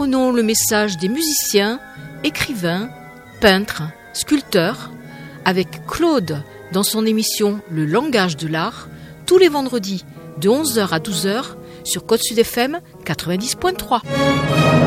prônons le message des musiciens, écrivains, peintres, sculpteurs, avec Claude dans son émission Le langage de l'art, tous les vendredis de 11h à 12h sur Côte Sud FM 90.3.